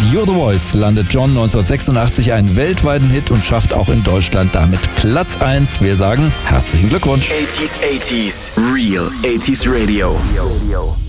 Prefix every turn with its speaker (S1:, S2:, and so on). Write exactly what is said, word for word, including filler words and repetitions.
S1: You're the Voice landet John neunzehnhundertsechsundachtzig einen weltweiten Hit und schafft auch in Deutschland damit Platz eins. Wir sagen herzlichen Glückwunsch.
S2: achtziger, achtziger, Real achtziger Radio.